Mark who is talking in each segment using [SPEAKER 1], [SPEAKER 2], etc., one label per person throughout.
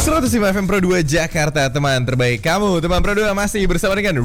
[SPEAKER 1] 105 FM Pro 2 Jakarta, teman terbaik kamu. Teman Pro 2 masih bersama dengan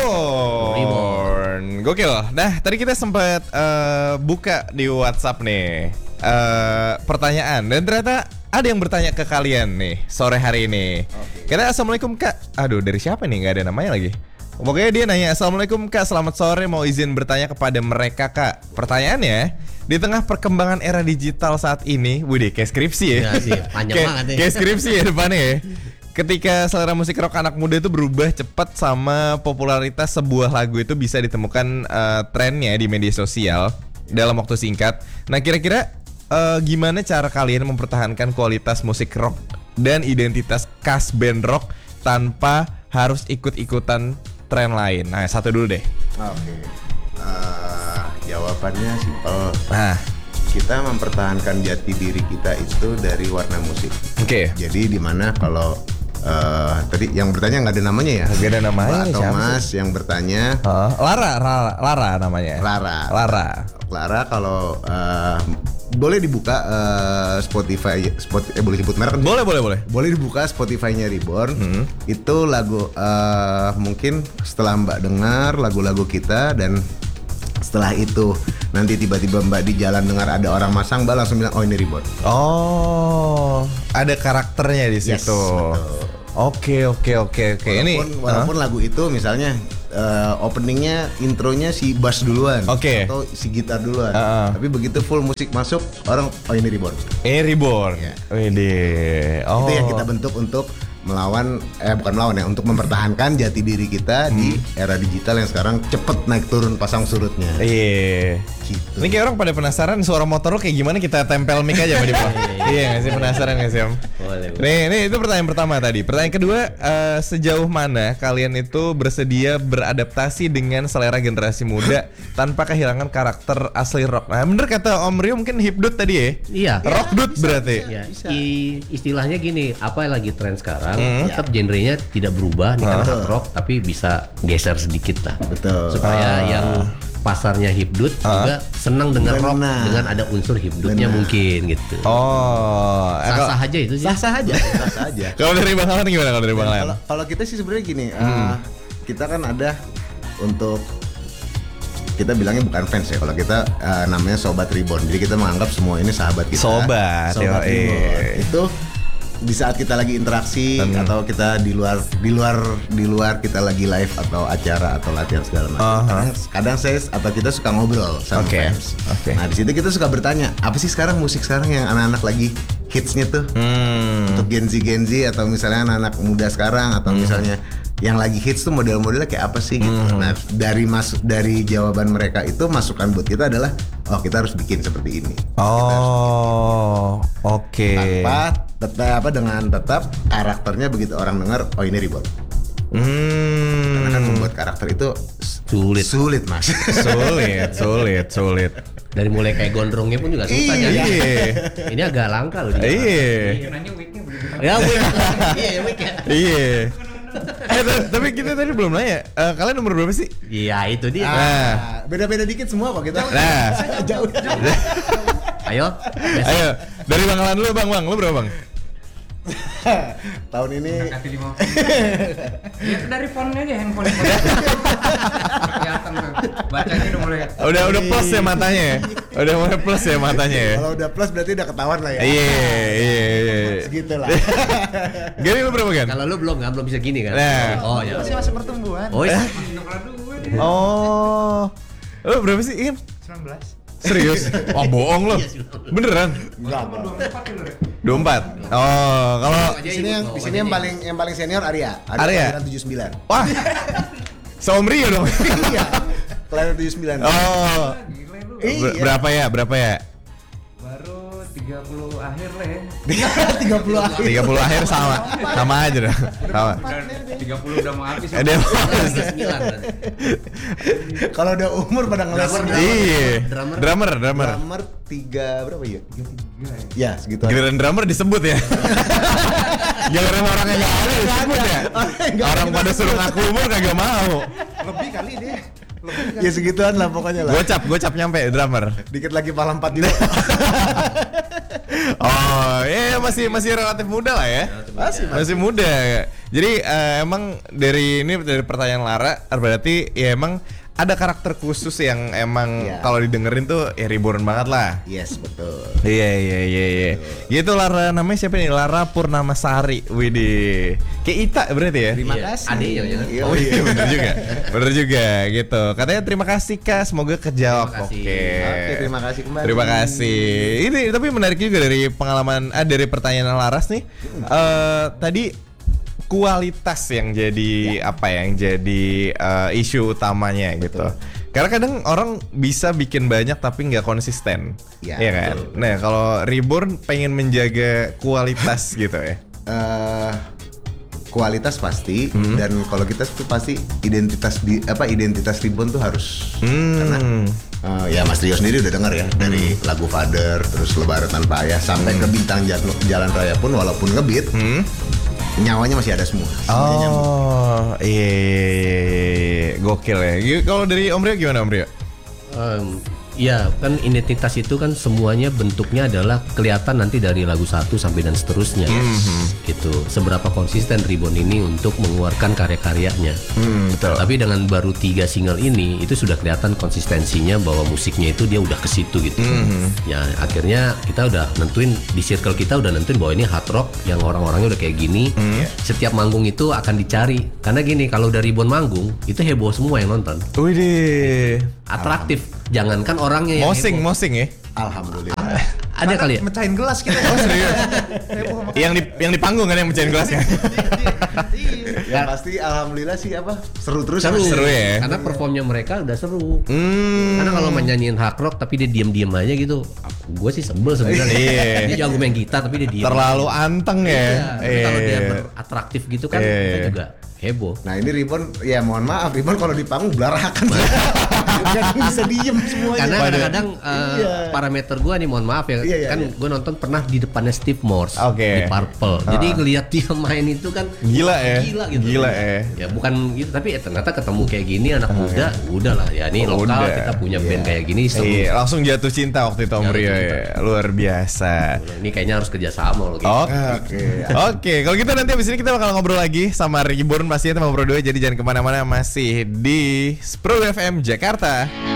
[SPEAKER 1] Reborn. Gokil. Nah, tadi kita sempat buka di WhatsApp nih pertanyaan, dan ternyata ada yang bertanya ke kalian nih sore hari ini. Karena assalamualaikum kak. Aduh, dari siapa nih? Gak ada namanya lagi. Pokoknya dia nanya, assalamualaikum kak, selamat sore, mau izin bertanya kepada mereka kak. Pertanyaannya, di tengah perkembangan era digital saat ini, widih kayak skripsi ya.
[SPEAKER 2] Iya sih, panjang banget ya.
[SPEAKER 1] Kayak skripsi ya depannya ya. Ketika selera musik rock anak muda itu berubah cepat sama popularitas sebuah lagu itu bisa ditemukan trennya di media sosial dalam waktu singkat. Nah, kira-kira gimana cara kalian mempertahankan kualitas musik rock dan identitas khas band rock tanpa harus ikut-ikutan tren lain? Nah, satu dulu deh.
[SPEAKER 3] Oke. Jawabannya simpel.
[SPEAKER 1] Nah,
[SPEAKER 3] kita mempertahankan jati diri kita itu dari warna musik.
[SPEAKER 1] Oke.
[SPEAKER 3] Jadi di mana kalau tadi yang bertanya nggak ada namanya ya?
[SPEAKER 1] Gak ada namanya.
[SPEAKER 3] Mbak Thomas yang bertanya.
[SPEAKER 1] Lara namanya.
[SPEAKER 3] Lara kalau boleh dibuka Spotify, boleh sebut merek kan?
[SPEAKER 1] Boleh.
[SPEAKER 3] Boleh dibuka Spotify-nya Reborn. Itu lagu mungkin setelah Mbak dengar lagu-lagu kita, dan setelah itu nanti tiba-tiba Mbak di jalan dengar ada orang masang, Mbak langsung bilang, oh ini Reborn.
[SPEAKER 1] Oh, ada karakternya di situ.
[SPEAKER 3] Yes, betul.
[SPEAKER 1] Oke.
[SPEAKER 3] Walaupun lagu itu misalnya openingnya, intronya si bass duluan, atau si gitar duluan, tapi begitu full musik masuk, orang oh ini Reborn.
[SPEAKER 1] Ya.
[SPEAKER 3] Itu yang kita bentuk untuk bukan melawan ya, untuk mempertahankan jati diri kita di era digital yang sekarang cepet naik turun pasang surutnya.
[SPEAKER 1] Iya.
[SPEAKER 3] Gitu.
[SPEAKER 1] Ini kayak orang pada penasaran suara motor lo kayak gimana, kita tempel mic aja sama dia. Iya nggak sih, penasaran nggak sih Om?
[SPEAKER 2] Boleh.
[SPEAKER 1] Nih itu pertanyaan pertama tadi. Pertanyaan kedua, sejauh mana kalian itu bersedia beradaptasi dengan selera generasi muda tanpa kehilangan karakter asli rock? Nah, bener kata Om Rio, mungkin hipdut tadi ya?
[SPEAKER 2] Iya.
[SPEAKER 1] Rock dut berarti.
[SPEAKER 2] Ya, istilahnya gini, apa yang lagi tren sekarang, tetap genrenya tidak berubah nih, karena hard rock, tapi bisa geser sedikit lah.
[SPEAKER 3] Betul.
[SPEAKER 2] Supaya yang pasarnya hipdut juga senang dengar rock dengan ada unsur hipdutnya mungkin gitu.
[SPEAKER 1] Oh,
[SPEAKER 2] sah-sah aja itu sih.
[SPEAKER 3] Sah-sah aja.
[SPEAKER 1] Kalau dari Bang Alan gimana? Kalau dari Bang Alan?
[SPEAKER 3] Kalau kita sih sebenarnya gini, kita kan ada untuk, kita bilangnya bukan fans ya, kalau kita namanya Sobat Reborn. Jadi kita menganggap semua ini sahabat kita.
[SPEAKER 1] Sobat
[SPEAKER 3] Reborn. Itu di saat kita lagi interaksi atau kita di luar kita lagi live atau acara atau latihan segala macam. Kadang saya atau kita suka ngobrol sama fans. Nah, di situ kita suka bertanya, apa sih sekarang musik sekarang yang anak-anak lagi hitsnya tuh? Untuk Gen Z atau misalnya anak-anak muda sekarang, atau misalnya yang lagi hits tuh model-modelnya kayak apa sih gitu. Nah, dari jawaban mereka itu, masukan buat kita adalah, oh kita harus bikin seperti ini.
[SPEAKER 1] Oke.
[SPEAKER 3] Dengan tetap karakternya begitu orang dengar, oh ini Reborn. Karena kan membuat karakter itu sulit Mas. Sulit.
[SPEAKER 2] Dari mulai kayak gondrongnya pun juga susah jadi. Ini agak langka loh.
[SPEAKER 1] Iya.
[SPEAKER 2] Nanya weeknya week ya.
[SPEAKER 1] Iya. Tapi kita tadi belum nanya, kalian nomor berapa sih?
[SPEAKER 2] Iya itu dia.
[SPEAKER 3] Beda-beda dikit semua kok kita.
[SPEAKER 1] Nah,
[SPEAKER 3] jauh.
[SPEAKER 2] Ayo,
[SPEAKER 1] dari Bang Alan dulu Bang, lu berapa Bang?
[SPEAKER 3] Tahun ini
[SPEAKER 4] ya dari fontnya aja, handphone kelihatan tuh, bacanya
[SPEAKER 1] udah plus ya matanya. Udah mulai plus ya matanya ya.
[SPEAKER 3] Kalau udah plus berarti udah ketahuan lah ya.
[SPEAKER 1] Iya.
[SPEAKER 3] Segitulah.
[SPEAKER 1] Gini lu berapa kan?
[SPEAKER 2] kalau lu belum bisa gini kan?
[SPEAKER 1] Nah.
[SPEAKER 2] Oh ya.
[SPEAKER 3] Masih pertumbuhan.
[SPEAKER 2] Oh iya.
[SPEAKER 1] Lu berapa sih Im?
[SPEAKER 4] 19.
[SPEAKER 1] Serius? Wah bohong lo. Beneran?
[SPEAKER 3] Enggak.
[SPEAKER 1] 24. Oh, kalau
[SPEAKER 3] Di sini yang paling senior Arya.
[SPEAKER 1] Arya
[SPEAKER 3] 79.
[SPEAKER 1] Wah. Sama Rio dong.
[SPEAKER 3] Iya. Kelahiran 79.
[SPEAKER 1] Oh. Berapa ya?
[SPEAKER 4] Baru 30 akhir lah ya.
[SPEAKER 3] 30 akhir.
[SPEAKER 1] 30 akhir sama aja dah. Sama.
[SPEAKER 4] 30 udah mau habis.
[SPEAKER 3] Kalau udah umur pada ngeles.
[SPEAKER 1] Iya. Drummer.
[SPEAKER 3] Drummer 3 berapa ya? 3 ya segitu.
[SPEAKER 1] Giliran drummer disebut ya. Giliran orangnya nggak ada disebut ya. Orang pada suruh ngaku umur kagak mau.
[SPEAKER 3] Lebih kali dia. Ya segituan lah pokoknya lah.
[SPEAKER 1] Gocap nyampe drummer.
[SPEAKER 3] Dikit lagi pala 4 juga.
[SPEAKER 1] Oh, iya masih relatif muda lah ya. Masih muda. Jadi emang dari pertanyaan Lara berarti ya emang ada karakter khusus yang emang kalau didengerin tuh ya reborn banget lah.
[SPEAKER 3] Yes, betul.
[SPEAKER 1] Iya. Gitu Lara, namanya siapa nih? Lara Purnamasari. Widih. Kayak Ita berarti ya?
[SPEAKER 3] Terima kasih.
[SPEAKER 2] Adiknya ya.
[SPEAKER 1] Oh iya bener juga gitu. Katanya terima kasih Kak, semoga kejawab.
[SPEAKER 2] Terima kasih.
[SPEAKER 3] Oke, terima kasih kembali.
[SPEAKER 1] Terima kasih. Ini tapi menarik juga dari pengalaman dari pertanyaan Laras nih. Tadi kualitas yang jadi yang jadi isu utamanya gitu. Karena kadang orang bisa bikin banyak tapi nggak konsisten, ya kan?
[SPEAKER 3] Betul.
[SPEAKER 1] Nah kalau Reborn pengen menjaga kualitas gitu ya.
[SPEAKER 3] Kualitas pasti dan kalau kita tuh pasti identitas Reborn tuh harus karena ya Mas Rio sendiri udah dengar ya dari lagu Father terus Lebaran Tanpa Ayah sampai ke Bintang Jalan Raya pun walaupun ngebeat nyawanya masih ada semua.
[SPEAKER 1] Oh iya, gokil ya. Kalau dari Om Rio gimana Om Rio?
[SPEAKER 2] Ya kan identitas itu kan semuanya bentuknya adalah kelihatan nanti dari lagu 1 sampai dan seterusnya. Gitu. Seberapa konsisten Reborn ini untuk mengeluarkan karya-karyanya.
[SPEAKER 1] Betul.
[SPEAKER 2] Tapi dengan baru 3 single ini itu sudah kelihatan konsistensinya bahwa musiknya itu dia udah ke situ gitu. Ya akhirnya kita udah nentuin di circle kita udah nentuin bahwa ini hard rock yang orang-orangnya udah kayak gini. Setiap manggung itu akan dicari. Karena gini kalau dari Reborn manggung itu heboh semua yang nonton.
[SPEAKER 1] Widih.
[SPEAKER 2] Atraktif. Jangankan orangnya yang heboh.
[SPEAKER 1] Mosing ya.
[SPEAKER 3] Alhamdulillah.
[SPEAKER 2] Ada kali ya?
[SPEAKER 3] Mecahin gelas kita.
[SPEAKER 1] Oh serius? yang di panggung kan yang mecahin gelasnya.
[SPEAKER 3] Ya pasti alhamdulillah sih seru terus.
[SPEAKER 1] Seru ya.
[SPEAKER 2] Karena performnya mereka udah seru. Karena kalau menyanyiin hard rock tapi dia diem aja gitu, gue sih sebel sebenarnya. Dia jago main gitar tapi dia diem.
[SPEAKER 1] Terlalu anteng ya.
[SPEAKER 2] Tapi kalau dia beratraktif gitu kan kita juga heboh.
[SPEAKER 3] Nah ini Reborn, ya mohon maaf Reborn kalau di panggung belarakan. Gak bisa diem semuanya.
[SPEAKER 2] Karena kadang-kadang parameter gue nih mohon maaf ya, kan gue nonton pernah di depannya Steve Morse di Purple. Jadi ngelihat dia main itu kan
[SPEAKER 1] gila gitu. Gila
[SPEAKER 2] ya bukan gitu tapi ternyata ketemu kayak gini anak muda, udahlah ya ini lokal kita punya band kayak gini seru.
[SPEAKER 1] Iya, langsung jatuh cinta waktu itu Om Rio ya. Luar biasa.
[SPEAKER 2] Ini kayaknya harus kerjasama loh.
[SPEAKER 1] Oke, kalau gitu nanti abis ini kita bakal ngobrol lagi sama Reborn pastinya sama Bro 2. Jadi jangan kemana-mana, masih di Spro FM Jakarta.